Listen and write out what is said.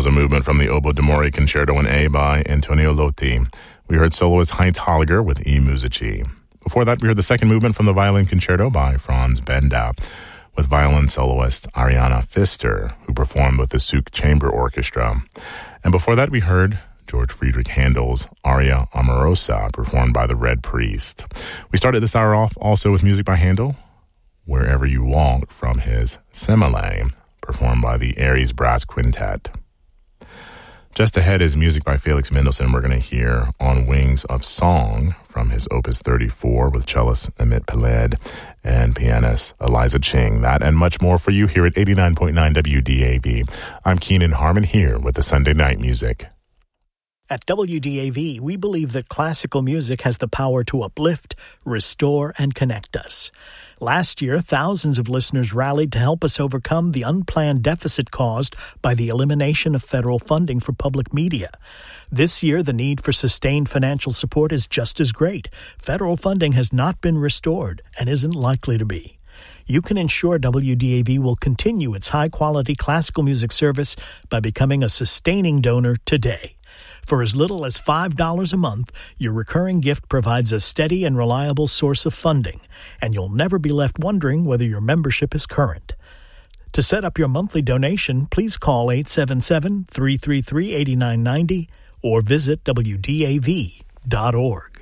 was a movement from the Oboe d'Amore Concerto in A by Antonio Lotti. We heard soloist Heinz Holliger with I Musici. Before that, we heard the second movement from the Violin Concerto by Franz Benda with violin soloist Ariana Pfister, who performed with the Suk Chamber Orchestra. And before that, we heard George Friedrich Handel's Aria Amorosa, performed by the Red Priest. We started this hour off also with music by Handel, Wherever You Walk, from his Semele, performed by the Aries Brass Quintet. Just ahead is music by Felix Mendelssohn. We're going to hear On Wings of Song from his Opus 34 with cellist Amit Peled and pianist Eliza Ching. That and much more for you here at 89.9 WDAV. I'm Keenan Harmon here with the Sunday Night Music. At WDAV, we believe that classical music has the power to uplift, restore, and connect us. Last year, thousands of listeners rallied to help us overcome the unplanned deficit caused by the elimination of federal funding for public media. This year, the need for sustained financial support is just as great. Federal funding has not been restored and isn't likely to be. You can ensure WDAV will continue its high-quality classical music service by becoming a sustaining donor today. For as little as $5 a month, your recurring gift provides a steady and reliable source of funding, and you'll never be left wondering whether your membership is current. To set up your monthly donation, please call 877-333-8990 or visit WDAV.org.